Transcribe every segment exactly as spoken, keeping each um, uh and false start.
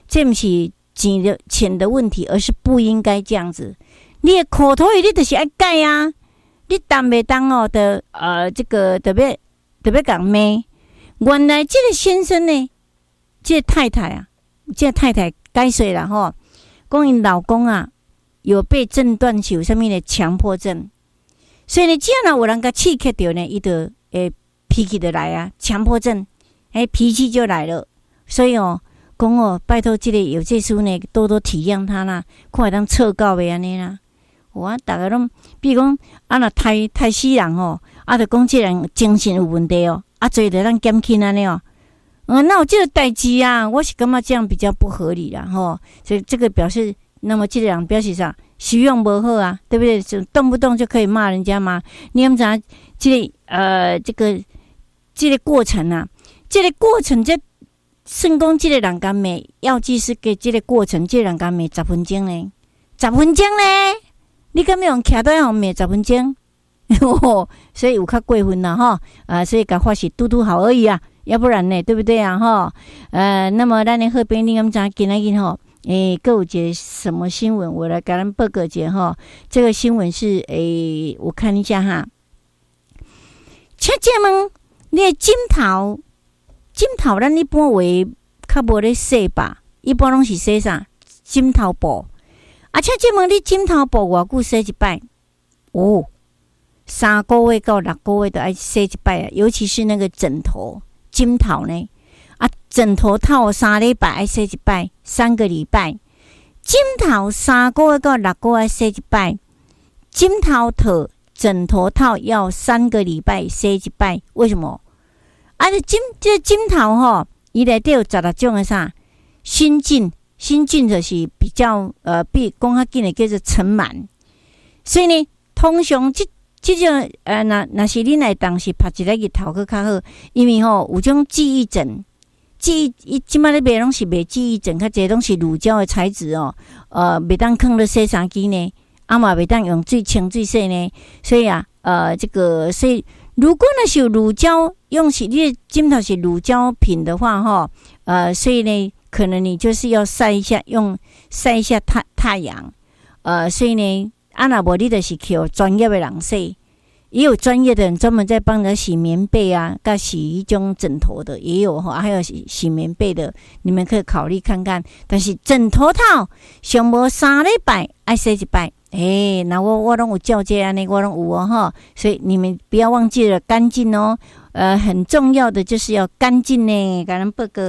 这不是钱的钱的问题，而是不应该这样子。你的口头语你就是要改啊，你当袂当哦的呃，这个特别特别讲咩？原来这个先生呢，这个太太啊，这个太太解说啦吼，讲因老公啊有被诊断是有啥物的强迫症，所以呢，只要有人甲刺激到呢，伊就诶脾气就来啊，强迫症，诶脾气就来了。所以哦，讲哦，拜托这个有这书呢，多多体谅他啦，看会当测告袂安尼啦。我大家拢，比如讲，啊若太太死人吼，啊，就讲这人精神有问题哦，啊，所以就咱减轻安尼哦。嗯，那有这个代志啊，我是感觉这样比较不合理啦吼。所以这个表示，那么这个人表示啥？修养不好啊，对不对？就动不动就可以骂人家吗？你们知道这个呃，这个这个过程啊，这个过程这算讲这个人敢骂，药剂师给这个过程，这个人敢骂十分钟呢？十分钟呢？你敢要用徛在后面十分钟？所以有较过分啦哈，啊，所以甲发是嘟嘟好而已啊，要不然呢，对不对啊哈？呃，那么咱的好朋友，你敢知今仔日吼？诶，各有一个什么新闻？我来给咱报告一下哈。这个新闻是诶，我看一下哈。请问你的枕头，枕头咱一般话较无咧洗吧？一般拢是洗啥？枕头布。啊，请问你枕头布偌久洗一摆？哦，三个月到六个月都爱洗一摆啊，尤其是那个枕头、枕头呢。啊，枕头套三礼拜爱洗一摆，三个礼拜；枕头三个月到六个月洗一摆，枕头套、枕头套要三个礼拜洗一摆。为什么？啊，这枕这枕头吼，伊内底有十六种的啥新菌，新菌就是比较呃比讲较紧的叫做尘螨。所以呢，通常这这种呃，那那是你来当时拍一个日头去较好，因为吼有种记忆枕。记忆，伊即摆咧卖拢是卖记忆枕，较侪拢是乳胶的材质哦。呃，袂当放咧洗衫机呢，啊嘛袂当用水清水洗呢。所以啊，呃，这个所以如果呢是有乳胶，用是你的枕头是乳胶品的话，哈，呃，所以呢，可能你就是要晒一下，用晒一下太太阳。呃，所以呢，啊若无你就是去专业的人洗。也有专业的人专门在帮人洗棉被啊，跟洗一种枕头的也有哈，还有洗洗棉被的，你们可以考虑看看。但是枕头套上无三礼拜爱洗一摆，诶、欸，那我我拢有照这安尼，我拢有哦哈。所以你们不要忘记了干净哦，呃，很重要的就是要干净呢。给咱报告，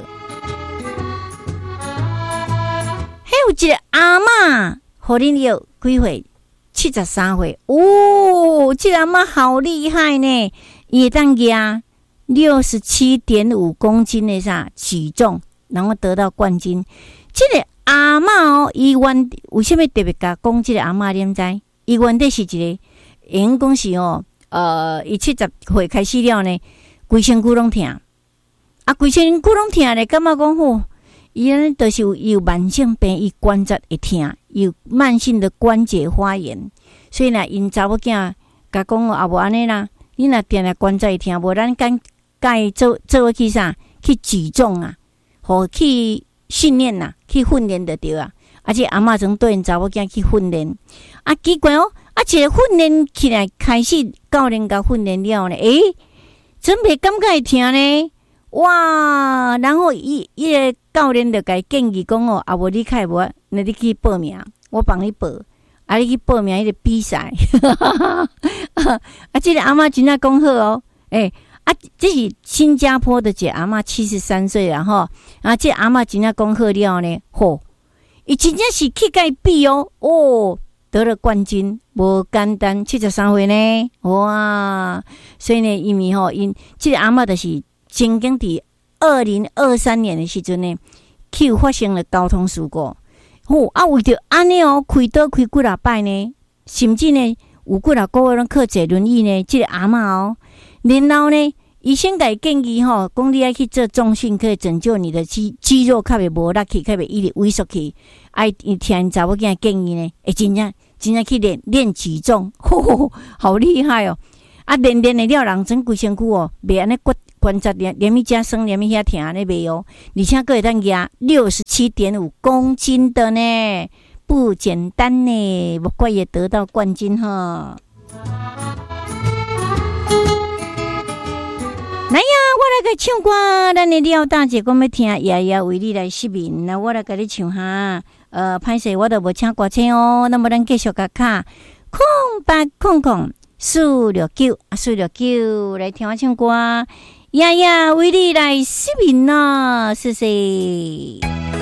还有一个阿嬷，互恁有几岁？七十三岁哦，这阿嬷好厉害呢！伊会当压六十七点五公斤的啥体重，然后得到冠军。这个阿嬷哦，伊原为什么特别甲讲这个阿嬷？你知？伊原底是一个，因讲是哦，呃，伊七十岁开始了呢，规身躯拢痛，啊，规身躯拢痛咧，感觉讲吼，伊安尼就是有有慢性病，伊关节会痛。有慢性的关节发炎，所以呢，因查某囝甲讲啊，无安尼啦，你若定定关节会痛，无咱敢该做做去啥去举重啊，或去训练呐，去训练就对啊。而且阿嬷从对因查某囝去训练，啊奇怪哦，啊一个训练起来开始教练甲训练了呢，诶、欸，真袂感觉会痛呢。哇！然后伊伊个教练就甲伊建议讲哦，啊无你开无，那你去报名，我帮你报，啊你去报名迄个比赛，啊，这个阿嬷真正讲好哦，诶、欸，啊，这是新加坡的一个阿嬷七十三岁啦吼，啊，这阿嬷真正讲好了呢，吼，伊真正是去甲伊比哦，哦，得了冠军，无简单，七十三岁呢，哇！所以呢，因为吼，因这个阿嬷就是曾经伫二零二三年的时阵呢，去发生了交通事故。吼、哦、啊，为着安尼哦，开刀开几啊摆呢，甚至呢有几啊个月拢靠坐轮椅呢。这个阿嬷哦，然后呢，医生甲伊建议吼，讲你爱去做重训，可以拯救你的肌肌肉，较袂无力去，较袂一直萎缩去。爱伊听查某囝建议呢，会真正真正去练练体重，吼吼吼，好厉害哦！啊，练练的了，人整规身躯哦，袂安尼骨关节连连咪加酸，连咪遐疼咧袂哦，而且个会当压六十七点五公斤的呢，不简单呢，不怪也得到冠军哈。来呀，我来个唱歌，咱的廖大姐讲要听爷爷为你来失眠，那我来给你唱哈。呃，歹势我都无请歌星哦，那么咱继续甲卡空八空空四六九啊四六九来听我唱歌，爷爷为你来失眠呐，谢谢。